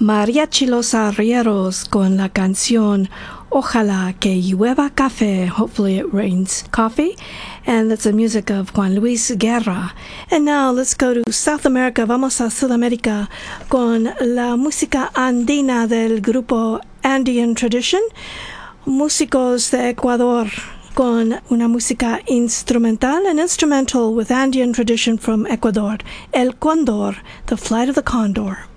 Mariachi Los Arrieros con la canción Ojalá que llueva café. Hopefully it rains coffee. And that's the music of Juan Luis Guerra. And now let's go to South America. Vamos a Sudamérica con la música andina del grupo Andean Tradition. Músicos de Ecuador con una música instrumental, an instrumental with Andean Tradition from Ecuador. El Cóndor, The Flight of the Condor.